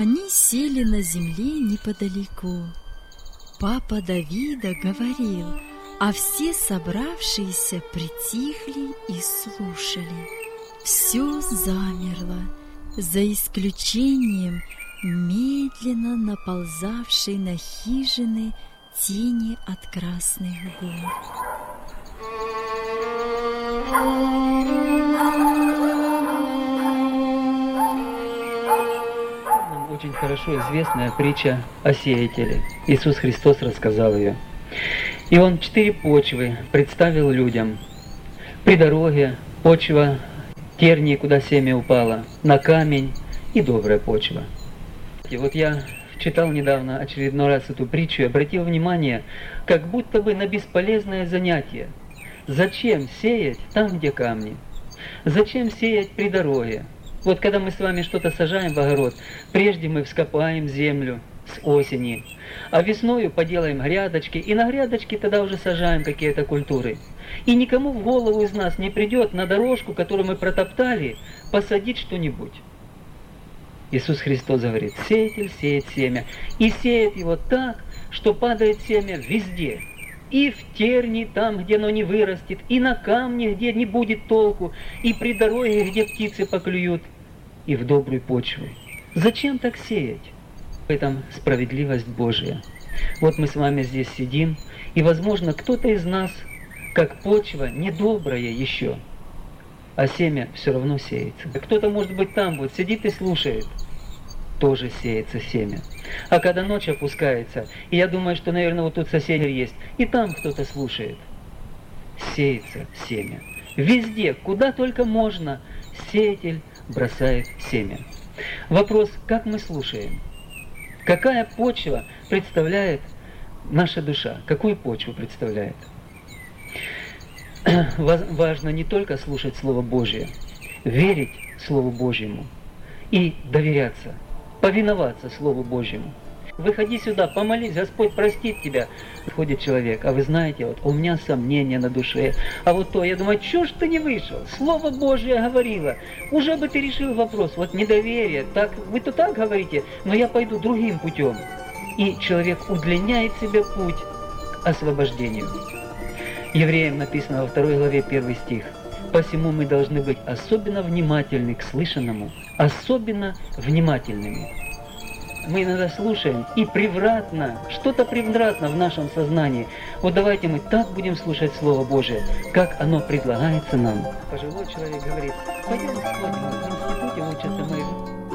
Они сели на земле неподалеку. Папа Давида говорил, а все собравшиеся притихли и слушали. Все замерло, за исключением медленно наползавшей на хижины тени от красных гор. Нам очень хорошо известная притча о сеятеле. Иисус Христос рассказал ее. И Он 4 почвы представил людям. При дороге почва тернии, куда семя упало, на камень и добрая почва. И вот я читал недавно очередной раз эту притчу и обратил внимание, как будто бы на бесполезное занятие. Зачем сеять там, где камни? Зачем сеять при дороге? Вот когда мы с вами что-то сажаем в огород, прежде мы вскопаем землю с осени, а весною поделаем грядочки, и на грядочки тогда уже сажаем какие-то культуры. И никому в голову из нас не придет на дорожку, которую мы протоптали, посадить что-нибудь. Иисус Христос говорит, сеятель сеет семя, и сеет его так, что падает семя везде. И в тернии, там, где оно не вырастет, и на камне, где не будет толку, и при дороге, где птицы поклюют, и в добрую почву. Зачем так сеять? В этом справедливость Божия. Вот мы с вами здесь сидим, и, возможно, кто-то из нас, как почва, недобрая еще, а семя все равно сеется. Кто-то, может быть, там вот сидит и слушает, тоже сеется семя. А когда ночь опускается, и я думаю, что, наверное, вот тут соседи есть, и там кто-то слушает, сеется семя. Везде, куда только можно, сеятель бросает семя. Вопрос, как мы слушаем? Какая почва представляет наша душа? Какую почву представляет? Важно не только слушать Слово Божие, верить Слову Божьему и доверяться, повиноваться Слову Божьему. Выходи сюда, помолись, Господь простит тебя. Входит человек, а вы знаете, вот у меня сомнения на душе, а вот то, я думаю, чё ж ты не вышел? Слово Божие говорило, уже бы ты решил вопрос, вот недоверие, так, вы-то так говорите, но я пойду другим путем. И человек удлиняет себе путь к освобождению. Евреям написано во 2 главе 1 стих. Посему мы должны быть особенно внимательны к слышанному, особенно внимательными. Мы иногда слушаем, и превратно, что-то превратно в нашем сознании. Вот давайте мы так будем слушать Слово Божие, как оно предлагается нам. Пожилой человек говорит, пойдем сходим, в институте учатся мои